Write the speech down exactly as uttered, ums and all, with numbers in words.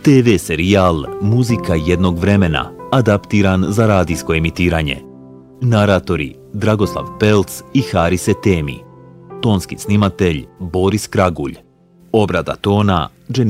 te ve serijal Muzika jednog vremena, adaptiran za radijsko emitiranje. Naratori Dragoslav Pelc i Haris Etemi. Tonski snimatelj Boris Kragulj. Obrada tona